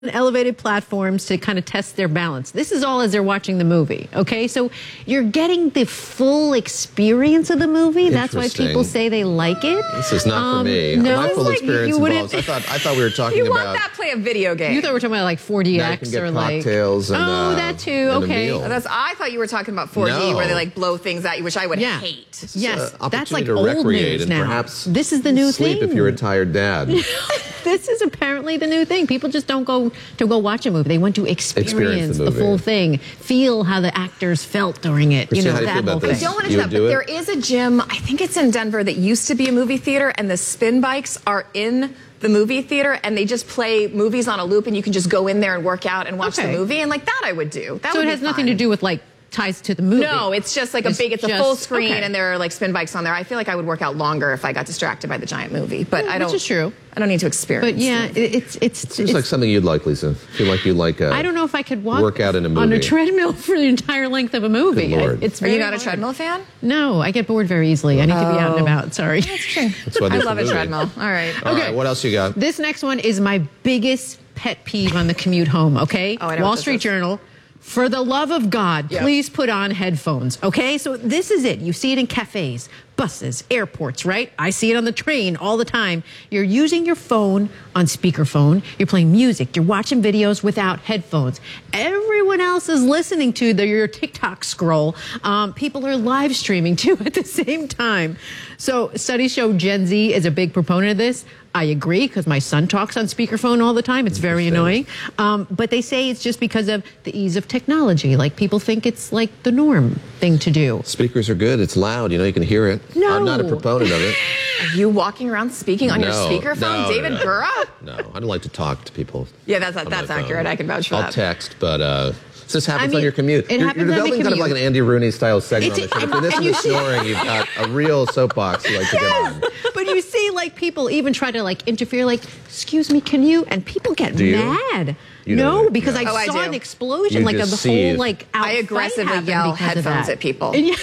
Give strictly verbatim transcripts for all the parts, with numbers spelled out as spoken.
elevated platforms to kind of test their balance. This is all as they're watching the movie, okay? So you're getting the full experience of the movie. That's why people say they like it. This is not um, for me. No, My full like, experience involves. I thought I thought we were talking you about. You want that play a video game. You thought we were talking about like four D X or like cocktails and oh uh, that too. and Okay, a meal. That's I thought you were talking about four D No. where they like blow things at you, which I would yeah. hate. Yes, uh, that's like to old recreate news and now. Perhaps this is the new sleep thing. if you're a tired dad. This is apparently the new thing. People just don't go to go watch a movie. They want to experience, Experience the the, movie. full thing, feel how the actors felt during it. Christine, you know, how do you that feel whole about thing. this? I don't want to You do that, would do but it? there is a gym, I think it's in Denver, that used to be a movie theater, and the spin bikes are in the movie theater, and they just play movies on a loop, and you can just go in there and work out and watch Okay. the movie, and like that I would do. That So would it be has nothing fun. to do with like ties to the movie. No, it's just like It's a big, it's a just- full screen, okay. and there are like spin bikes on there. I feel like I would work out longer if I got distracted by the giant movie, but Yeah, I don't. which is true. I don't need to experience. But yeah, it. it, it's it's Seems it's, like something you'd like, Lisa. Feel like you like. Uh, I don't know if I could walk work out in a movie. on a treadmill for the entire length of a movie. Good Lord. I, it's Are you very not a hard. treadmill fan? No, I get bored very easily. I need to be out and Oh. about. Sorry. That's why I there's love the a movie. treadmill. All right. All Okay. right, what else you got? This next one is my biggest pet peeve on the commute home, okay? Oh, I know Wall what this Street is. Journal. For the love of God, Yep. please put on headphones, okay? So this is it. You see it in cafes, buses, airports, right? I see it on the train all the time. You're using your phone on speakerphone. You're playing music. You're watching videos without headphones. Everyone else is listening to the, your TikTok scroll. Um, people are live streaming too at the same time. So studies show Gen Z is a big proponent of this. I agree because my son talks on speakerphone all the time. It's very annoying. Um, but they say it's just because of the ease of technology. Like people think it's like the norm thing to do. Speakers are good. It's loud. You know, you can hear it. No. I'm not a proponent of it. Are you walking around speaking on your No, speakerphone, no, David no, no. Gura? No, I don't like to talk to people. Yeah, that's on that's my phone. accurate. I can vouch for I'll that. text, but uh, this happens I mean, on your commute. it you're, happens you're on the developing kind of commute. like an Andy Rooney style segment It's- on the show. If you're this and into you see- snoring, you've got a real soapbox you like to get on. But you see, like, people even try to, like, interfere, like, excuse me, can you? And people get Do you? mad. You no, don't. because Yeah. I Oh, I saw do. an explosion, You like, a just the see whole, it. like, out I aggressively fight happened yell because of headphones that. at people. And yeah,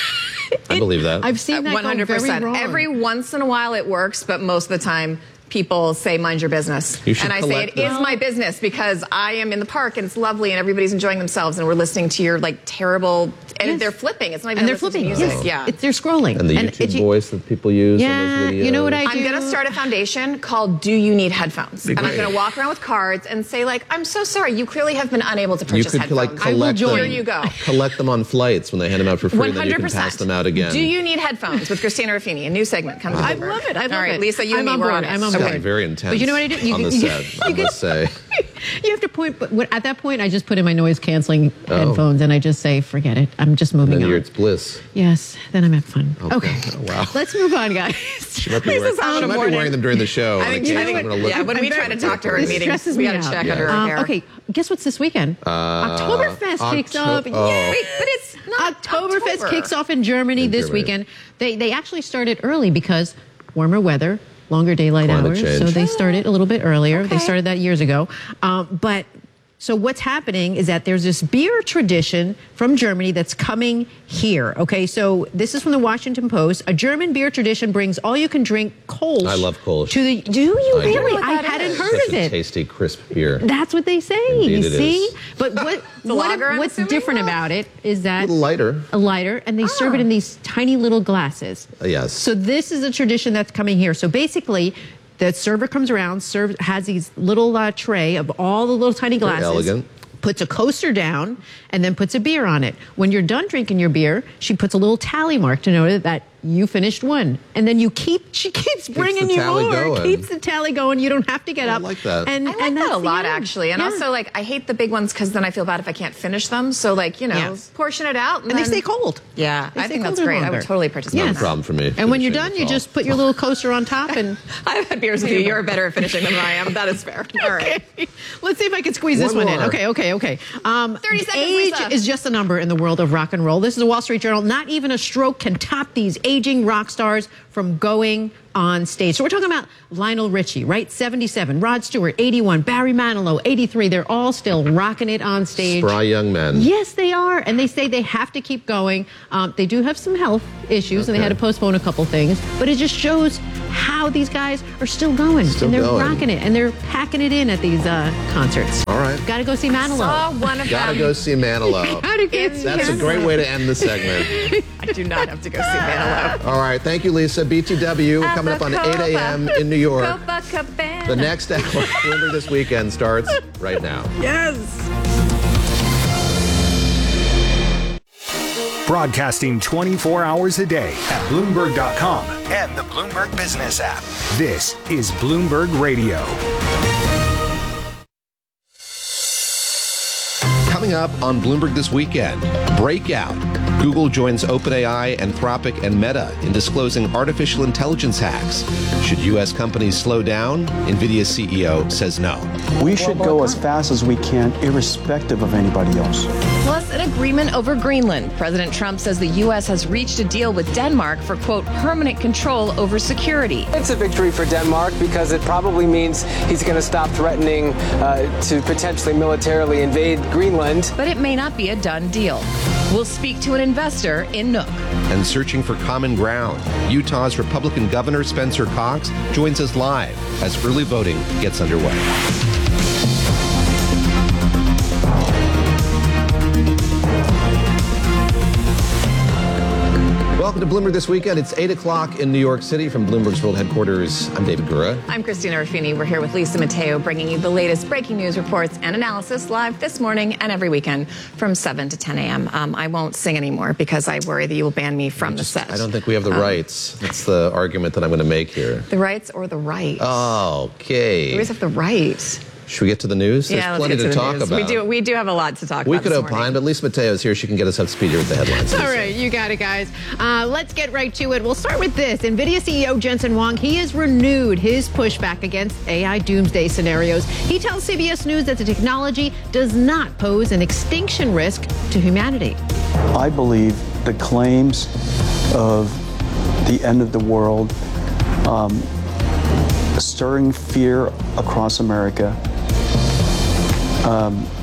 I believe that. I've seen that One hundred go very percent. wrong. Every once in a while it works, but most of the time people say mind your business. You should And I say collect it them. is my business because I am in the park and it's lovely and everybody's enjoying themselves and we're listening to your like terrible and Yes. they're flipping. It's not even and they're listening to flipping. music. Yes. Yeah. It's, they're scrolling. and the And YouTube it- voice that people use on Yeah, those videos. you know what I I'm do? going to start a foundation called Do You Need Headphones? And I'm great. going to walk around with cards and say like, I'm so sorry, you clearly have been unable to You purchase could headphones. like I will collect join. them. Here you go. Collect them on flights when they hand them out for free. one Then you hundred can percent. pass them out again. Do you need headphones with Christina Ruffini? A new segment coming. I to Bloomberg. love it. I love All right, it. Lisa, you I'm and me on were board. on it. I'm on It's board. gotten very intense. But you know what I do? You on can- the you set, can- I you can- must say. You have to point, but what, at that point, I just put in my noise canceling Oh. headphones and I just say, forget it. I'm just moving Then on. you're, it's bliss. Yes, then I'm having fun. Okay. Okay. Oh, wow. Let's move on, guys. She might be, This wearing, is how she in the might be morning. wearing them during the show. I on think, occasion. I I'm think gonna look yeah, at when them. we try to talk to her in This meetings, stresses we me got to out. check Yeah. under her Um, hair. okay, guess what's this weekend? Oktoberfest kicks Octo- off. oh. Yay! Wait, but it's not Oktoberfest October. kicks off in Germany In this Germany. weekend. They they actually started early because warmer weather, longer daylight Climate hours. change. So they started a little bit earlier. They Okay. started that years ago. Um, but so what's happening is that there's this beer tradition from Germany that's coming here. Okay, so this is from the Washington Post. A German beer tradition brings all-you-can-drink Kolsch. I love Kolsch. To the do you I do. really? what I that hadn't is. heard Such of a it. tasty, crisp beer. That's what they say. Indeed you it see, is. but what, The what lager, I'm what's assuming? different about it is that A little lighter. a lighter, and they serve it in these tiny little glasses. Uh, yes. So this is a tradition that's coming here. So basically, the server comes around, serves has these little uh, tray of all the little tiny Very glasses. elegant. Puts a coaster down and then puts a beer on it. When you're done drinking your beer, she puts a little tally mark to know that you finished one. And then you keep, she keeps bringing the you tally more. going. Keeps the tally going. You don't have to get I up. like that. And, I like and that that's a the lot, end. actually. And Yeah. also, like, I hate the big ones because then I feel bad if I can't finish them. So, like, you know, Yes. portion it out. And, And they then- stay cold. Yeah, They I stay think that's colder great. I longer. would totally participate Yes. in No that. problem for me. And when you're finishing done, you this just all. put your little coaster on top and I've had beers with you. You're better at finishing them than I am. That is fair. All right. Okay. Let's see if I can squeeze this One one in. more. Okay, okay, okay. Um, thirty seconds, age Lisa. is just a number in the world of rock and roll. This is a Wall Street Journal. Not even a stroke can top these aging rock stars from going on stage. So we're talking about Lionel Richie, right? seventy-seven. Rod Stewart, eighty-one. Barry Manilow, eighty-three. They're all still rocking it on stage. Spry young men. Yes, they are. And they say they have to keep going. Um, they do have some health issues, and they had to Okay. postpone a couple things. But it just shows how these guys are still going. Still and they're going. rocking it. And they're packing it in at these uh, concerts. All right. Got to go see Manilow. Saw one of Gotta them. go see Manilow. Gotta go see That's a Manilow. great way to end the segment. I do not have to go see Manilow. All right. Thank you, Lisa. B T W coming up on eight a.m. in New York. Copacabana. The next hour, Bloomberg This Weekend, starts right now. Yes. Broadcasting twenty-four hours a day at Bloomberg dot com and the Bloomberg Business app. This is Bloomberg Radio. Coming up on Bloomberg This Weekend, Breakout. Google joins OpenAI, Anthropic, and Meta in disclosing artificial intelligence hacks. Should U S companies slow down? NVIDIA C E O says no. We should go as fast as we can, irrespective of anybody else. Plus, an agreement over Greenland. President Trump says the U S has reached a deal with Denmark for, quote, permanent control over security. It's a victory for Denmark because it probably means he's going to stop threatening uh, to potentially militarily invade Greenland. But it may not be a done deal. We'll speak to an investor in Nook. And searching for common ground, Utah's Republican Governor Spencer Cox joins us live as early voting gets underway. Welcome to Bloomberg This Weekend. It's eight o'clock in New York City from Bloomberg's World Headquarters. I'm David Gura. I'm Christina Ruffini. We're here with Lisa Mateo, bringing you the latest breaking news reports and analysis live this morning and every weekend from seven to ten a.m. Um, I won't sing anymore because I worry that you will ban me from Just, the set. I don't think we have the Um, rights. That's the argument that I'm going to make here. The rights or the right? Okay. We always have the right. Should we get to the news? There's yeah, let's plenty get to, to the talk news. about. We do, we do have a lot to talk We about. could this opine, morning. but Lisa Mateo's here. She can get us up to speed with the headlines. All Lisa. right, you got it, guys. Uh, let's get right to it. We'll start with this. NVIDIA C E O Jensen Huang, he has renewed his pushback against A I doomsday scenarios. He tells C B S News that the technology does not pose an extinction risk to humanity. I believe the claims of the end of the world, um, stirring fear across America, um,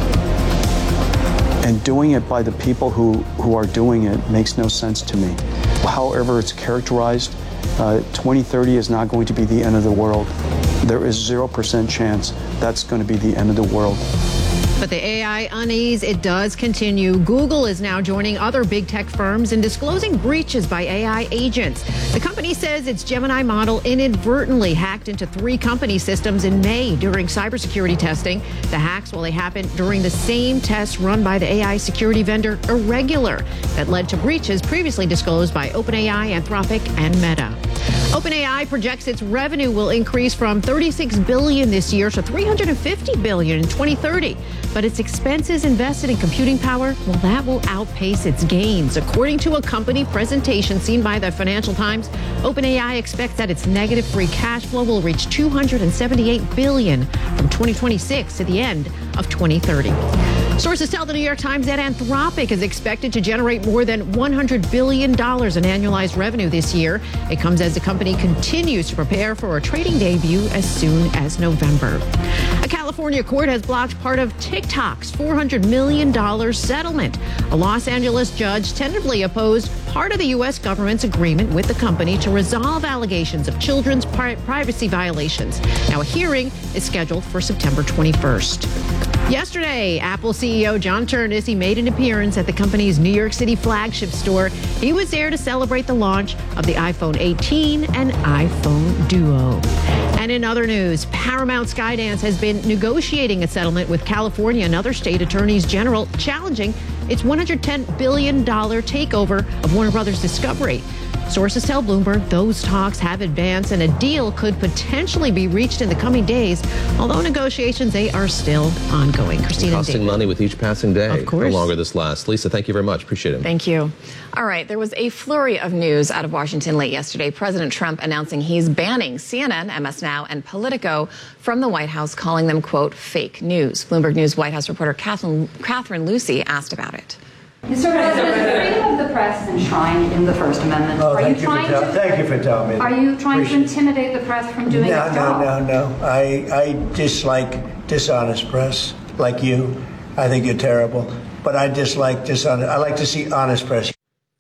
and doing it by the people who, who are doing it makes no sense to me. However it's characterized, uh, twenty thirty is not going to be the end of the world. There is zero percent chance that's going to be the end of the world. But the A I unease, it does continue. Google is now joining other big tech firms in disclosing breaches by A I agents. The company says its Gemini model inadvertently hacked into three company systems in May during cybersecurity testing. The hacks, well, they happened during the same tests run by the A I security vendor Irregular that led to breaches previously disclosed by OpenAI, Anthropic, and Meta. OpenAI projects its revenue will increase from thirty-six billion dollars this year to three hundred fifty billion dollars in twenty thirty. But its expenses invested in computing power, well, that will outpace its gains. According to a company presentation seen by the Financial Times, OpenAI expects that its negative free cash flow will reach two hundred seventy-eight billion dollars from twenty twenty-six to the end of twenty thirty. Sources tell the New York Times that Anthropic is expected to generate more than one hundred billion dollars in annualized revenue this year. It comes as the company continues to prepare for a trading debut as soon as November. A California court has blocked part of TikTok's four hundred million dollars settlement. A Los Angeles judge tentatively opposed part of the U S government's agreement with the company to resolve allegations of children's pri- privacy violations. Now, a hearing is scheduled for September twenty-first. Yesterday, Apple C E O John Ternus made an appearance at the company's New York City flagship store. He was there to celebrate the launch of the iPhone eighteen and iPhone Duo. And in other news, Paramount Skydance has been negotiating a settlement with California and other state attorneys general challenging its one hundred ten billion dollars takeover of Warner Brothers Discovery. Sources tell Bloomberg those talks have advanced and a deal could potentially be reached in the coming days, although negotiations, they are still ongoing. Christina Costing David. money with each passing day. Of course. The longer this lasts. Lisa, thank you very much. Appreciate it. Thank you. All right. There was a flurry of news out of Washington late yesterday. President Trump announcing he's banning C N N, M S Now, and Politico from the White House, calling them, quote, fake news. Bloomberg News White House reporter Catherine, Catherine Lucy asked about it. Mister President, freedom of the press is enshrined in the First Amendment. Oh, are thank you you trying for tell- to? thank you for telling me that. Are you trying Appreciate to intimidate the press from doing No, its no, job? no, no. I, I dislike dishonest press, like you. I think you're terrible. But I dislike dishonest. I like to see honest press.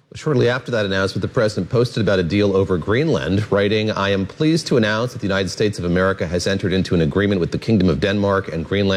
Shortly after that announcement, the president posted about a deal over Greenland, writing, "I am pleased to announce that the United States of America has entered into an agreement with the Kingdom of Denmark and Greenland